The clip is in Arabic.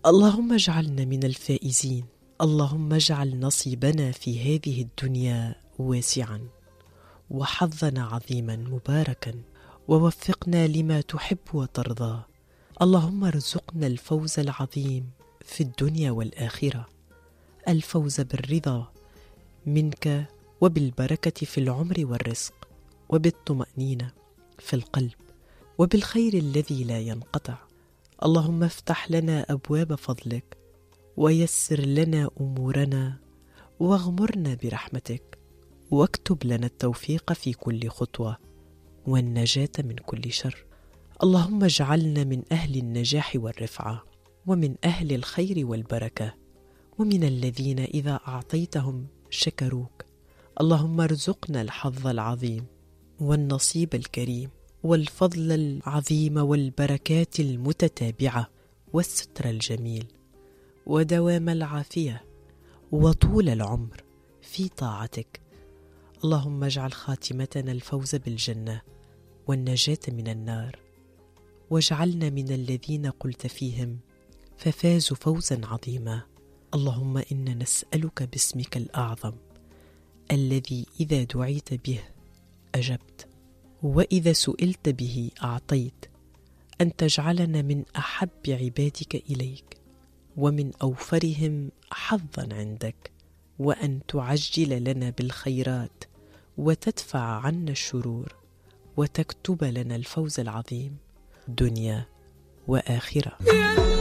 اللهم اجعلنا من الفائزين. اللهم اجعل نصيبنا في هذه الدنيا واسعا، وحظنا عظيما مباركا، ووفقنا لما تحب وترضى. اللهم ارزقنا الفوز العظيم في الدنيا والآخرة، الفوز بالرضا منك، وبالبركة في العمر والرزق، وبالطمأنينة في القلب، وبالخير الذي لا ينقطع. اللهم افتح لنا أبواب فضلك، ويسر لنا أمورنا، واغمرنا برحمتك، واكتب لنا التوفيق في كل خطوة، والنجاة من كل شر. اللهم اجعلنا من أهل النجاح والرفعة، ومن أهل الخير والبركة، ومن الذين إذا أعطيتهم شكروك. اللهم ارزقنا الحظ العظيم، والنصيب الكريم، والفضل العظيم، والبركات المتتابعة، والستر الجميل، ودوام العافية، وطول العمر في طاعتك. اللهم اجعل خاتمتنا الفوز بالجنة والنجاة من النار، واجعلنا من الذين قلت فيهم ففازوا فوزا عظيما. اللهم إنا نسألك باسمك الأعظم الذي إذا دعيت به أجبت، وإذا سئلت به أعطيت، أن تجعلنا من أحب عبادك إليك، ومن أوفرهم حظا عندك، وأن تعجل لنا بالخيرات، وتدفع عنا الشرور، وتكتب لنا الفوز العظيم دنيا وآخرة.